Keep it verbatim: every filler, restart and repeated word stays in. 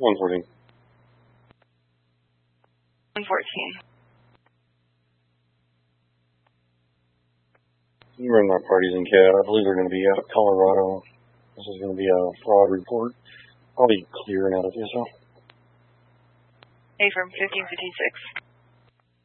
one fourteen. one fourteen. You run my parties in C A D. I believe they're going to be out of Colorado. This is going to be a fraud report. I'll be clearing out of this. A from fifteen fifty-six.